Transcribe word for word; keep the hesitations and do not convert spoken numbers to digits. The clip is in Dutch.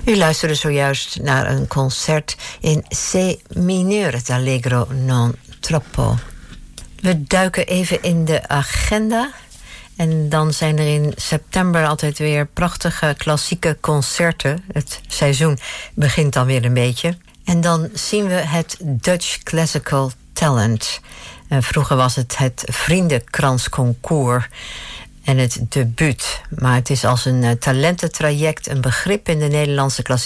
U luisterde zojuist naar een concert in C mineur, het Allegro non troppo. We duiken even in de agenda. En dan zijn er in september altijd weer prachtige klassieke concerten. Het seizoen begint dan weer een beetje. En dan zien we het Dutch Classical Talent. En vroeger was het het Vriendenkrans-concours en het debuut. Maar het is als een talententraject een begrip in de Nederlandse klassieke